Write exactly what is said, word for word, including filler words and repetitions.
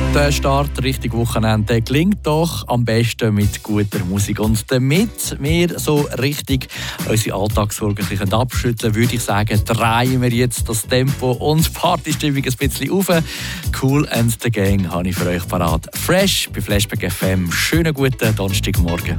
Der Start Richtung Wochenende gelingt doch am besten mit guter Musik. Und damit wir so richtig unsere Alltagssorgen abschütteln können, würde ich sagen, drehen wir jetzt das Tempo und die Partystimmung ein bisschen auf. Kool and the Gang habe ich für euch parat. Fresh bei Flashback F M. Schönen guten Donnerstagmorgen.